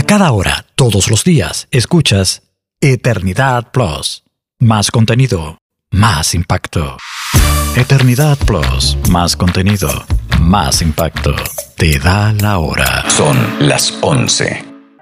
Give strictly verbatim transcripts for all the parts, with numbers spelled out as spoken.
cada hora, todos los días, escuchas Eternidad Plus. Más contenido, más impacto. Eternidad Plus, más contenido, más impacto. Te da la hora. Son las once.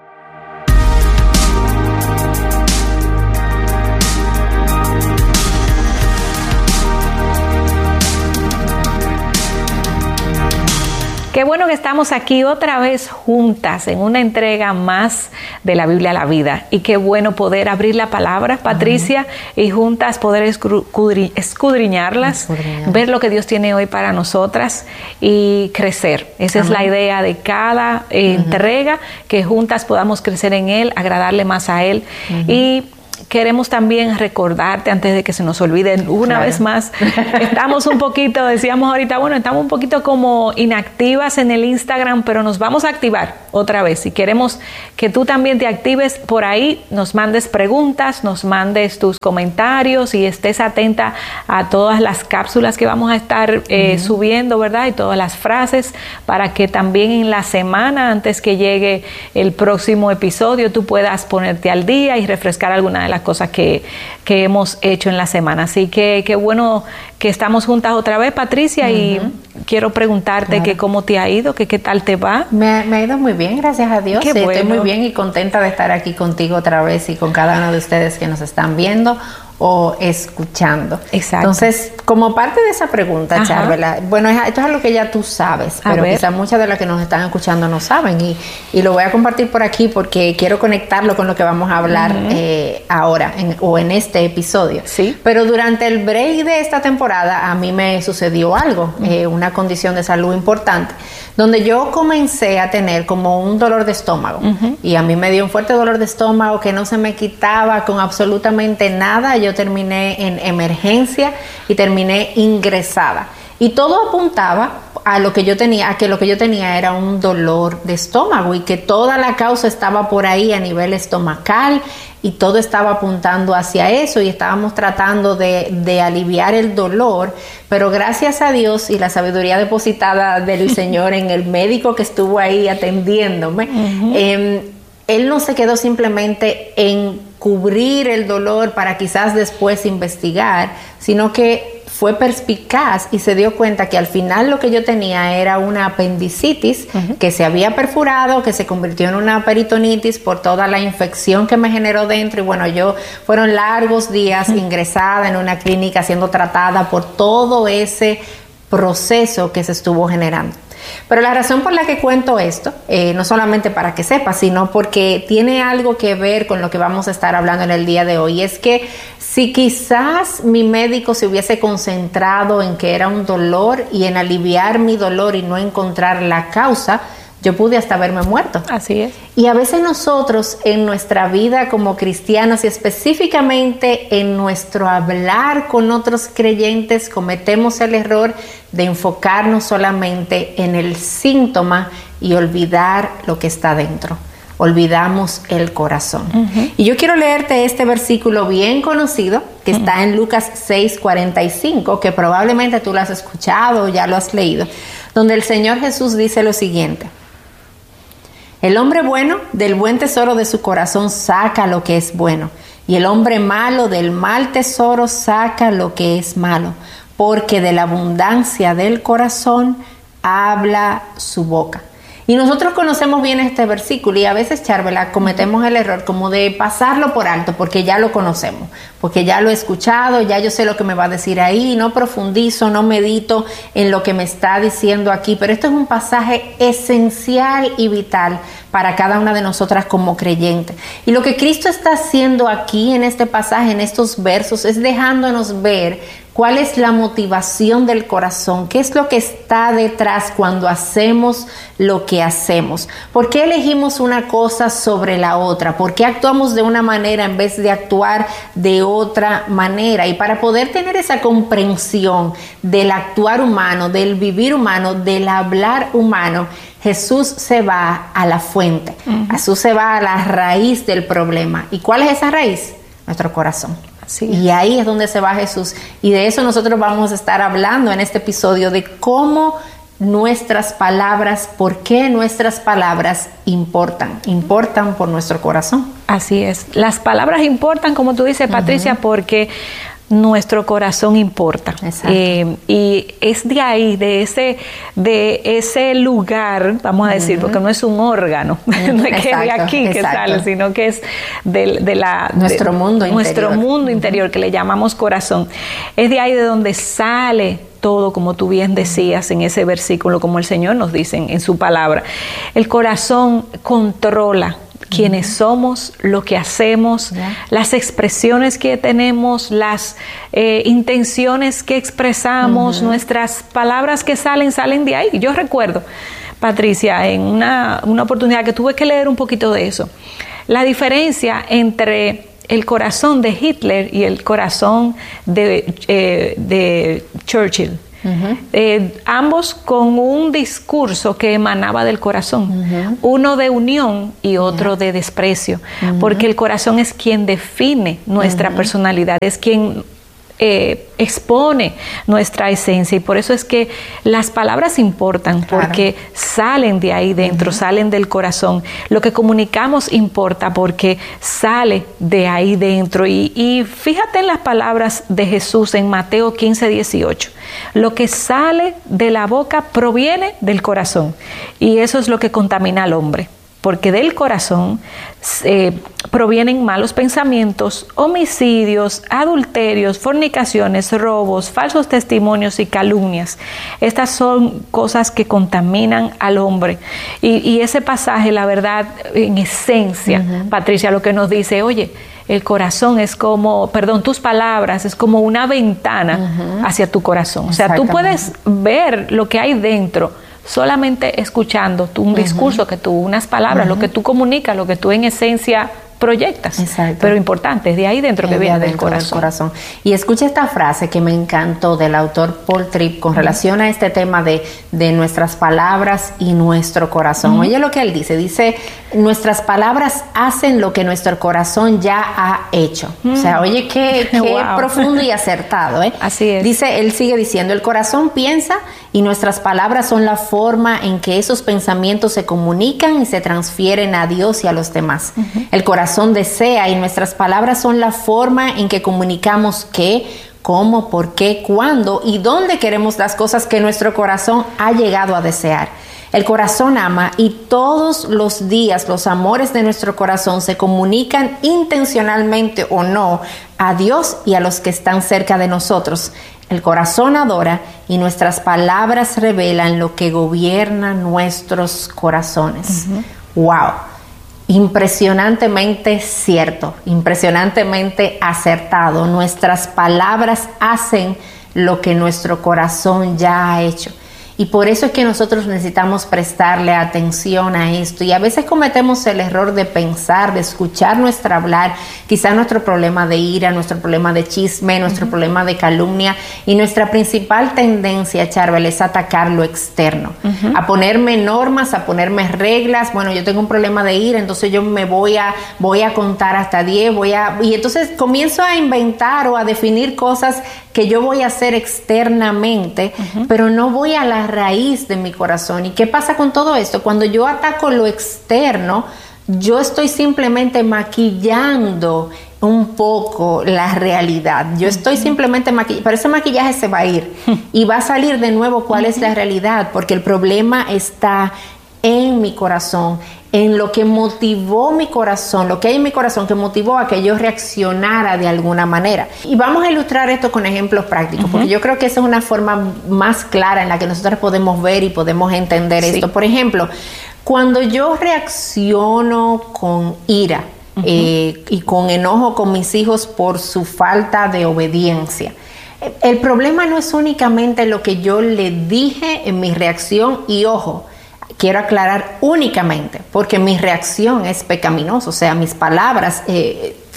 Qué bueno que estamos aquí otra vez juntas en una entrega más de la Biblia a la vida. Y qué bueno poder abrir la palabra, Patricia, uh-huh. y juntas poder escudri- escudriñarlas, Escudriñar. ver lo que Dios tiene hoy para nosotras y crecer. Esa uh-huh. es la idea de cada eh, uh-huh. entrega, que juntas podamos crecer en Él, agradarle más a Él. Uh-huh. Y queremos también recordarte, antes de que se nos olviden una claro. vez más, estamos un poquito, decíamos ahorita, bueno, estamos un poquito como inactivas en el Instagram, pero nos vamos a activar otra vez. Y queremos que tú también te actives por ahí, nos mandes preguntas, nos mandes tus comentarios y estés atenta a todas las cápsulas que vamos a estar eh, uh-huh. subiendo, ¿verdad? Y todas las frases, para que también en la semana, antes que llegue el próximo episodio, tú puedas ponerte al día y refrescar alguna de las cosas que, que hemos hecho en la semana. Así que qué bueno que estamos juntas otra vez, Patricia, uh-huh. y quiero preguntarte claro. que cómo te ha ido, que qué tal te va. Me, me ha ido muy bien, gracias a Dios. Qué sí, bueno. Estoy muy bien y contenta de estar aquí contigo otra vez y con cada uno de ustedes que nos están viendo o escuchando. Exacto. Entonces, como parte de esa pregunta, Ajá. Charvela, bueno, esto es algo que ya tú sabes, a pero ver. quizás muchas de las que nos están escuchando no saben, y, y lo voy a compartir por aquí porque quiero conectarlo con lo que vamos a hablar uh-huh. eh, ahora en, o en este episodio. Sí. Pero durante el break de esta temporada a mí me sucedió algo, uh-huh. eh, una condición de salud importante, donde yo comencé a tener como un dolor de estómago uh-huh. y a mí me dio un fuerte dolor de estómago que no se me quitaba con absolutamente nada. Yo terminé en emergencia y terminé ingresada. Y todo apuntaba a lo que yo tenía, a que lo que yo tenía era un dolor de estómago y que toda la causa estaba por ahí a nivel estomacal y todo estaba apuntando hacia eso y estábamos tratando de, de aliviar el dolor, pero gracias a Dios y la sabiduría depositada del Señor en el médico que estuvo ahí atendiéndome, uh-huh. eh, él no se quedó simplemente en cubrir el dolor para quizás después investigar, sino que fue perspicaz y se dio cuenta que al final lo que yo tenía era una apendicitis uh-huh. que se había perforado, que se convirtió en una peritonitis por toda la infección que me generó dentro. Y bueno, yo fueron largos días uh-huh. ingresada en una clínica siendo tratada por todo ese proceso que se estuvo generando. Pero la razón por la que cuento esto, eh, no solamente para que sepas, sino porque tiene algo que ver con lo que vamos a estar hablando en el día de hoy. Es que si quizás mi médico se hubiese concentrado en que era un dolor y en aliviar mi dolor y no encontrar la causa, yo pude hasta haberme muerto. Así es. Y a veces nosotros en nuestra vida como cristianos y específicamente en nuestro hablar con otros creyentes cometemos el error de enfocarnos solamente en el síntoma y olvidar lo que está dentro. Olvidamos el corazón. Uh-huh. Y yo quiero leerte este versículo bien conocido que uh-huh. está en Lucas seis cuarenta y cinco, que probablemente tú lo has escuchado o ya lo has leído, donde el Señor Jesús dice lo siguiente: el hombre bueno del buen tesoro de su corazón saca lo que es bueno, y el hombre malo del mal tesoro saca lo que es malo, porque de la abundancia del corazón habla su boca. Y nosotros conocemos bien este versículo y a veces, Charvela, cometemos el error como de pasarlo por alto porque ya lo conocemos, porque ya lo he escuchado, ya yo sé lo que me va a decir ahí, no profundizo, no medito en lo que me está diciendo aquí. Pero esto es un pasaje esencial y vital para cada una de nosotras como creyentes. Y lo que Cristo está haciendo aquí en este pasaje, en estos versos, es dejándonos ver cuál es la motivación del corazón, qué es lo que está detrás cuando hacemos lo que hacemos. ¿Por qué elegimos una cosa sobre la otra? ¿Por qué actuamos de una manera en vez de actuar de otra manera? Y para poder tener esa comprensión del actuar humano, del vivir humano, del hablar humano, Jesús se va a la fuente. Uh-huh. Jesús se va a la raíz del problema. ¿Y cuál es esa raíz? Nuestro corazón. Así y ahí es donde se va Jesús. Y de eso nosotros vamos a estar hablando en este episodio, de cómo nuestras palabras, ¿por qué nuestras palabras importan? Importan por nuestro corazón. Así es. Las palabras importan, como tú dices, Patricia, uh-huh. porque nuestro corazón importa. Eh, y es de ahí, de ese, de ese lugar, vamos a decir, uh-huh. porque no es un órgano, uh-huh. no es que de aquí que exacto. sale, sino que es de, de la nuestro de, mundo nuestro interior. mundo interior, uh-huh. que le llamamos corazón. Es de ahí de donde sale todo, como tú bien decías en ese versículo, como el Señor nos dice en, en su palabra. El corazón controla quiénes uh-huh. somos, lo que hacemos, yeah. las expresiones que tenemos, las eh, intenciones que expresamos, uh-huh. nuestras palabras que salen, salen de ahí. Yo recuerdo, Patricia, en una, una oportunidad que tuve que leer un poquito de eso, la diferencia entre el corazón de Hitler y el corazón de, eh, de Churchill. Uh-huh. Eh, ambos con un discurso que emanaba del corazón, uh-huh. uno de unión y otro uh-huh. de desprecio, uh-huh. porque el corazón es quien define nuestra uh-huh. personalidad, es quien eh, expone nuestra esencia, y por eso es que las palabras importan, claro. porque salen de ahí dentro, uh-huh. salen del corazón. Lo que comunicamos importa porque sale de ahí dentro, y, y fíjate en las palabras de Jesús en Mateo quince, dieciocho. Lo que sale de la boca proviene del corazón, y eso es lo que contamina al hombre, porque del corazón eh, provienen malos pensamientos, homicidios, adulterios, fornicaciones, robos, falsos testimonios y calumnias. Estas son cosas que contaminan al hombre. Y, y ese pasaje, la verdad, en esencia, uh-huh. Patricia, lo que nos dice, oye, el corazón es como, perdón, tus palabras es como una ventana uh-huh. hacia tu corazón. O sea, tú puedes ver lo que hay dentro solamente escuchando tú, un uh-huh. discurso que tú, unas palabras, uh-huh. lo que tú comunicas, lo que tú en esencia proyectas. Exacto. Pero importante, es de ahí dentro que viene del corazón. del corazón. Y escucha esta frase que me encantó del autor Paul Tripp con uh-huh. relación a este tema de, de nuestras palabras y nuestro corazón. Uh-huh. Oye lo que él dice, dice, nuestras palabras hacen lo que nuestro corazón ya ha hecho. Uh-huh. O sea, oye, qué, qué wow. profundo y acertado, ¿eh? Así es. Dice, él sigue diciendo, el corazón piensa y nuestras palabras son la forma en que esos pensamientos se comunican y se transfieren a Dios y a los demás. Uh-huh. El corazón desea y nuestras palabras son la forma en que comunicamos qué, cómo, por qué, cuándo y dónde queremos las cosas que nuestro corazón ha llegado a desear. El corazón ama y todos los días los amores de nuestro corazón se comunican intencionalmente o no a Dios y a los que están cerca de nosotros. El corazón adora y nuestras palabras revelan lo que gobierna nuestros corazones. Uh-huh. ¡Wow! Impresionantemente cierto, impresionantemente acertado. Nuestras palabras hacen lo que nuestro corazón ya ha hecho. Y por eso es que nosotros necesitamos prestarle atención a esto. Y a veces cometemos el error de pensar, de escuchar nuestro hablar, quizá nuestro problema de ira, nuestro problema de chisme, nuestro uh-huh. problema de calumnia. Y nuestra principal tendencia, Charbel, es atacar lo externo. Uh-huh. A ponerme normas, a ponerme reglas. Bueno, yo tengo un problema de ira, entonces yo me voy a, voy a contar hasta diez, voy a... Y entonces comienzo a inventar o a definir cosas que yo voy a hacer externamente, uh-huh. pero no voy a la raíz de mi corazón. ¿Y qué pasa con todo esto? Cuando yo ataco lo externo, yo estoy simplemente maquillando un poco la realidad. Yo estoy uh-huh. simplemente maquillando, pero ese maquillaje se va a ir y va a salir de nuevo cuál uh-huh. es la realidad, porque el problema está en mi corazón, en lo que motivó mi corazón, lo que hay en mi corazón que motivó a que yo reaccionara de alguna manera. Y vamos a ilustrar esto con ejemplos prácticos, uh-huh. porque yo creo que esa es una forma más clara en la que nosotros podemos ver y podemos entender sí. esto. Por ejemplo, cuando yo reacciono con ira uh-huh. eh, y con enojo con mis hijos por su falta de obediencia, el problema no es únicamente lo que yo le dije en mi reacción, y ojo, quiero aclarar únicamente, porque mi reacción es pecaminosa, o sea, mis palabras eh,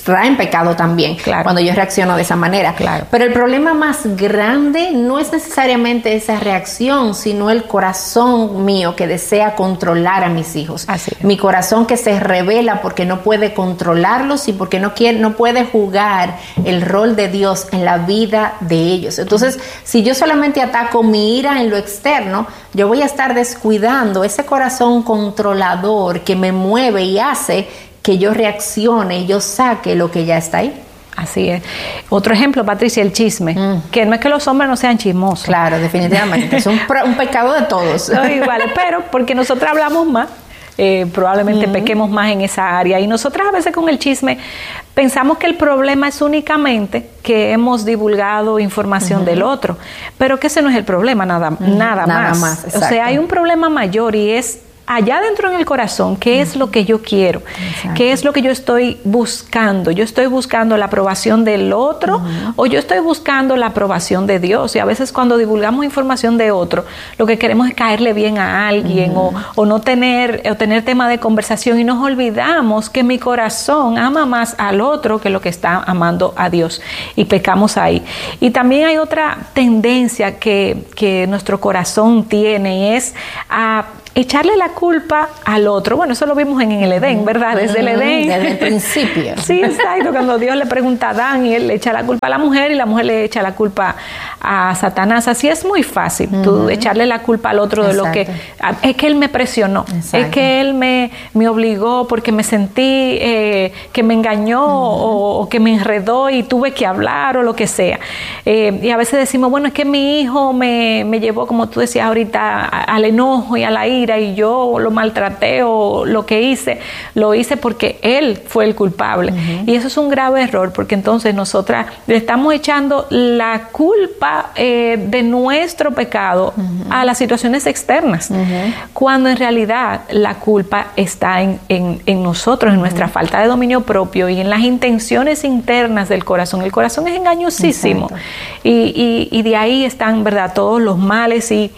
traen pecado también, claro, cuando yo reacciono de esa manera. Claro. Pero el problema más grande no es necesariamente esa reacción, sino el corazón mío que desea controlar a mis hijos. Así es. Mi corazón que se revela porque no puede controlarlos y porque no quiere, no puede jugar el rol de Dios en la vida de ellos. Entonces, si yo solamente ataco mi ira en lo externo, yo voy a estar descuidando ese corazón controlador que me mueve y hace que yo reaccione y yo saque lo que ya está ahí. Así es. Otro ejemplo, Patricia, el chisme. Mm. Que no es que los hombres no sean chismosos. Claro, definitivamente. Es un, un pecado de todos. No, igual, pero porque nosotros hablamos más, eh, probablemente mm. pequemos más en esa área. Y nosotras a veces con el chisme pensamos que el problema es únicamente que hemos divulgado información uh-huh. del otro. Pero que ese no es el problema, nada, uh-huh. nada, nada más. más o sea, hay un problema mayor y es allá dentro en el corazón, ¿qué es lo que yo quiero? Exacto. ¿Qué es lo que yo estoy buscando? ¿Yo estoy buscando la aprobación del otro uh-huh. o yo estoy buscando la aprobación de Dios? Y a veces cuando divulgamos información de otro, lo que queremos es caerle bien a alguien uh-huh. o, o no tener, o tener tema de conversación y nos olvidamos que mi corazón ama más al otro que lo que está amando a Dios y pecamos ahí. Y también hay otra tendencia que, que nuestro corazón tiene y es a echarle la culpa al otro. Bueno, eso lo vimos en el Edén, ¿verdad? Desde el Edén. Desde el principio. Sí, exacto. Cuando Dios le pregunta a Adán y él le echa la culpa a la mujer y la mujer le echa la culpa a Satanás. Así es muy fácil, uh-huh. tú echarle la culpa al otro de exacto. lo que... Es que él me presionó, exacto. es que él me, me obligó porque me sentí eh, que me engañó uh-huh. o, o que me enredó y tuve que hablar o lo que sea. Eh, y a veces decimos, bueno, es que mi hijo me, me llevó, como tú decías ahorita, al enojo y a la ira y yo lo maltraté o lo que hice, lo hice porque él fue el culpable. Uh-huh. Y eso es un grave error porque entonces nosotras le estamos echando la culpa eh, de nuestro pecado uh-huh. a las situaciones externas, uh-huh. cuando en realidad la culpa está en, en, en nosotros, en nuestra uh-huh. falta de dominio propio y en las intenciones internas del corazón. El corazón es engañosísimo y, y, y de ahí están, ¿verdad?, todos los males y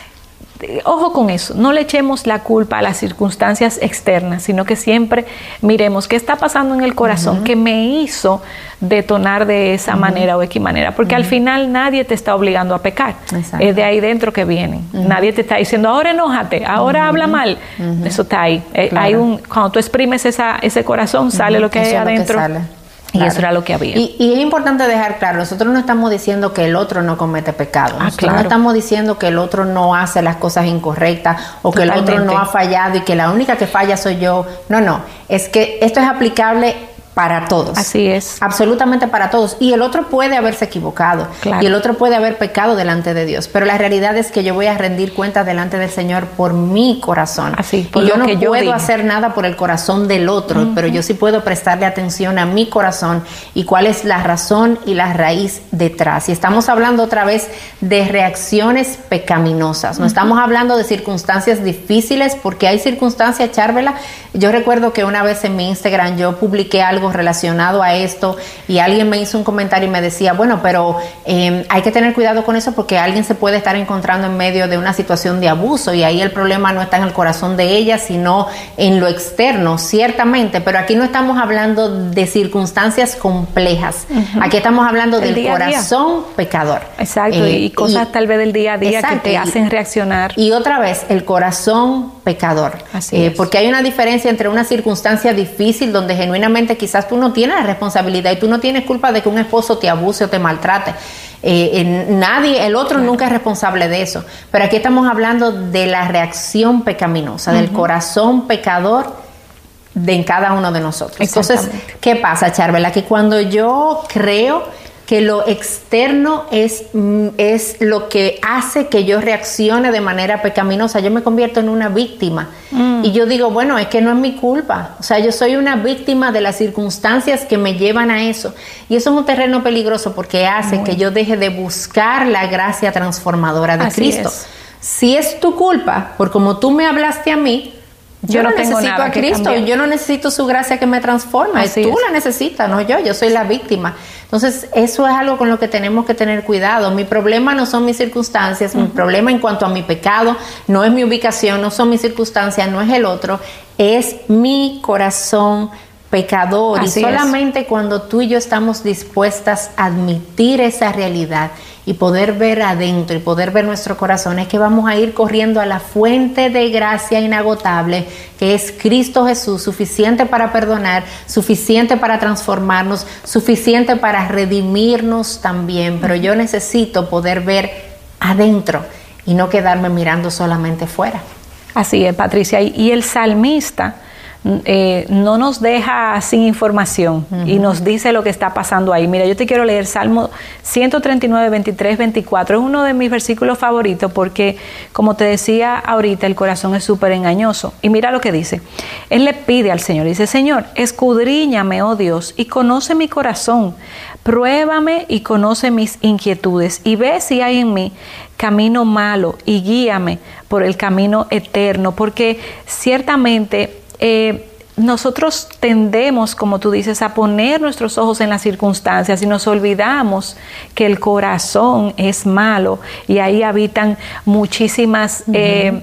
ojo con eso, no le echemos la culpa a las circunstancias externas, sino que siempre miremos qué está pasando en el corazón uh-huh. que me hizo detonar de esa uh-huh. manera o X manera, porque uh-huh. al final nadie te está obligando a pecar, exacto. es de ahí dentro que vienen, uh-huh. nadie te está diciendo ahora enójate, ahora uh-huh. habla mal, uh-huh. eso está ahí, claro. hay un, cuando tú exprimes esa, ese corazón sale uh-huh. lo que eso hay adentro. Y claro. eso era lo que había. Y, y es importante dejar claro, nosotros no estamos diciendo que el otro no comete pecado. Ah, nosotros claro. no estamos diciendo que el otro no hace las cosas incorrectas o Totalmente. Que el otro no ha fallado y que la única que falla soy yo. No, no. Es que esto es aplicable para todos. Así es. Absolutamente para todos. Y el otro puede haberse equivocado. Claro. Y el otro puede haber pecado delante de Dios. Pero la realidad es que yo voy a rendir cuentas delante del Señor por mi corazón. Así, por y yo lo no que yo puedo digo. hacer nada por el corazón del otro, uh-huh. pero yo sí puedo prestarle atención a mi corazón y cuál es la razón y la raíz detrás. Y estamos hablando otra vez de reacciones pecaminosas. No uh-huh. estamos hablando de circunstancias difíciles, porque hay circunstancias, Charvela. Yo recuerdo que una vez en mi Instagram yo publiqué algo relacionado a esto y alguien me hizo un comentario y me decía, bueno, pero eh, hay que tener cuidado con eso porque alguien se puede estar encontrando en medio de una situación de abuso y ahí el problema no está en el corazón de ella, sino en lo externo, ciertamente, pero aquí no estamos hablando de circunstancias complejas, uh-huh. aquí estamos hablando el del corazón pecador. Exacto, eh, y cosas y, tal vez del día a día exacto, que te hacen reaccionar. Y otra vez, el corazón pecador, Así eh, es. porque hay una diferencia entre una circunstancia difícil donde genuinamente quizás tú no tienes la responsabilidad y tú no tienes culpa de que un esposo te abuse o te maltrate. Eh, eh, nadie, el otro claro. nunca es responsable de eso. Pero aquí estamos hablando de la reacción pecaminosa, uh-huh. del corazón pecador de en cada uno de nosotros. Entonces, ¿qué pasa, Charvela? Que cuando yo creo que lo externo es, es lo que hace que yo reaccione de manera pecaminosa, yo me convierto en una víctima. Mm. Y yo digo, bueno, es que no es mi culpa. O sea, yo soy una víctima de las circunstancias que me llevan a eso. Y eso es un terreno peligroso porque hace Muy. que yo deje de buscar la gracia transformadora de Así Cristo. Es. Si es tu culpa, por como tú me hablaste a mí, Yo, yo no, no tengo necesito nada a Cristo, yo no necesito su gracia que me transforma, Así tú es. la necesitas, no yo, yo soy la víctima. Entonces, eso es algo con lo que tenemos que tener cuidado. Mi problema no son mis circunstancias, uh-huh. mi problema en cuanto a mi pecado no es mi ubicación, no son mis circunstancias, no es el otro, es mi corazón pecador. Así y solamente es. Cuando tú y yo estamos dispuestas a admitir esa realidad y poder ver adentro y poder ver nuestro corazón, es que vamos a ir corriendo a la fuente de gracia inagotable, que es Cristo Jesús, suficiente para perdonar, suficiente para transformarnos, suficiente para redimirnos también. Pero yo necesito poder ver adentro y no quedarme mirando solamente fuera. Así es, Patricia. Y el salmista Eh, no nos deja sin información uh-huh. y nos dice lo que está pasando ahí. Mira, yo te quiero leer Salmo ciento treinta y nueve, veintitrés, veinticuatro. Es uno de mis versículos favoritos porque, como te decía ahorita, el corazón es súper engañoso. Y mira lo que dice. Él le pide al Señor, dice: Señor, escudriñame, oh Dios, y conoce mi corazón. Pruébame y conoce mis inquietudes y ve si hay en mí camino malo y guíame por el camino eterno, porque ciertamente Eh, nosotros tendemos, como tú dices, a poner nuestros ojos en las circunstancias y nos olvidamos que el corazón es malo y ahí habitan muchísimas uh-huh. eh,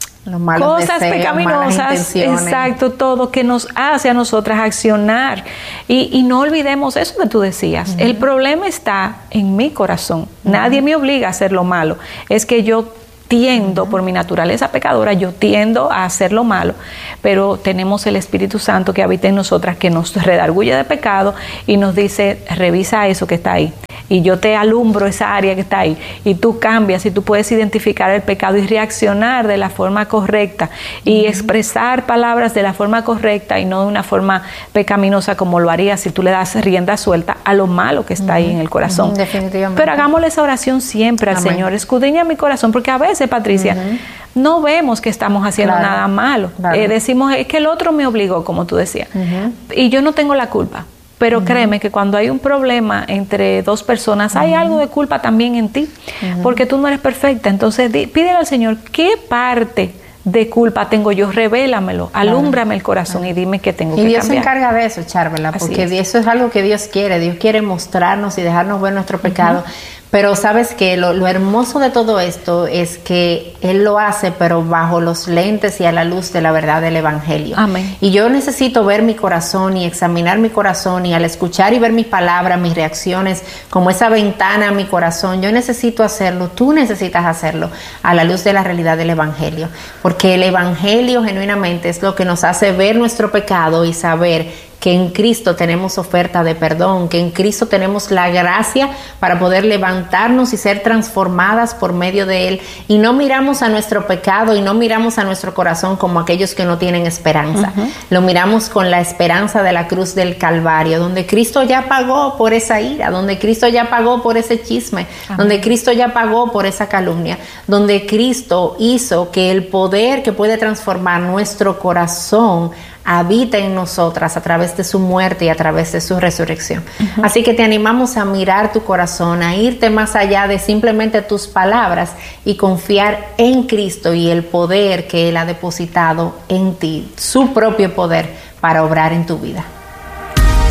cosas deseos, pecaminosas, exacto, todo que nos hace a nosotras accionar y, y no olvidemos eso que tú decías. Uh-huh. El problema está en mi corazón. Uh-huh. Nadie me obliga a hacer lo malo, es que yo tiendo, por mi naturaleza pecadora, yo tiendo a hacer lo malo, pero tenemos el Espíritu Santo que habita en nosotras, que nos redarguye de pecado y nos dice: revisa eso que está ahí, y yo te alumbro esa área que está ahí, y tú cambias, y tú puedes identificar el pecado y reaccionar de la forma correcta, y uh-huh. expresar palabras de la forma correcta y no de una forma pecaminosa como lo harías si tú le das rienda suelta a lo malo que está uh-huh. ahí en el corazón. Uh-huh. Definitivamente. Pero hagámosle esa oración siempre al Amén. Señor: escudriña mi corazón, porque a veces, Patricia, uh-huh. no vemos que estamos haciendo claro. nada malo. Claro. Eh, decimos: es que el otro me obligó, como tú decías, uh-huh. y yo no tengo la culpa. Pero uh-huh. créeme que cuando hay un problema entre dos personas, uh-huh. hay algo de culpa también en ti, uh-huh. porque tú no eres perfecta. Entonces, di, pídele al Señor: ¿qué parte de culpa tengo yo? Revélamelo, claro. alúmbrame el corazón claro. y dime qué tengo y que Dios cambiar. se encarga de eso, Charvela, porque es. eso es algo que Dios quiere. Dios quiere mostrarnos y dejarnos ver nuestro pecado. Uh-huh. Pero sabes que lo, lo hermoso de todo esto es que Él lo hace, pero bajo los lentes y a la luz de la verdad del Evangelio. Amén. Y yo necesito ver mi corazón y examinar mi corazón, y al escuchar y ver mis palabras, mis reacciones, como esa ventana a mi corazón, yo necesito hacerlo, tú necesitas hacerlo a la luz de la realidad del Evangelio. Porque el Evangelio genuinamente es lo que nos hace ver nuestro pecado y saber que en Cristo tenemos oferta de perdón, que en Cristo tenemos la gracia para poder levantarnos y ser transformadas por medio de Él, y no miramos a nuestro pecado y no miramos a nuestro corazón como aquellos que no tienen esperanza. Uh-huh. Lo miramos con la esperanza de la cruz del Calvario, donde Cristo ya pagó por esa ira, donde Cristo ya pagó por ese chisme, uh-huh. donde Cristo ya pagó por esa calumnia, donde Cristo hizo que el poder que puede transformar nuestro corazón habita en nosotras a través de su muerte y a través de su resurrección. Uh-huh. Así que te animamos a mirar tu corazón, a irte más allá de simplemente tus palabras y confiar en Cristo y el poder que Él ha depositado en ti, su propio poder para obrar en tu vida.